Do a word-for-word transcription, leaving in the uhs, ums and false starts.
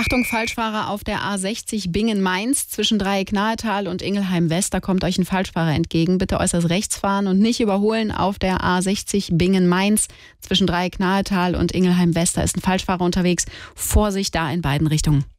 Achtung, Falschfahrer auf der A sechzig Bingen-Mainz zwischen Dreieck-Nahetal und Ingelheim-West. Da kommt euch ein Falschfahrer entgegen. Bitte äußerst rechts fahren und nicht überholen auf der A sechzig Bingen-Mainz zwischen Dreieck-Nahetal und Ingelheim-West. Da ist ein Falschfahrer unterwegs. Vorsicht da in beiden Richtungen.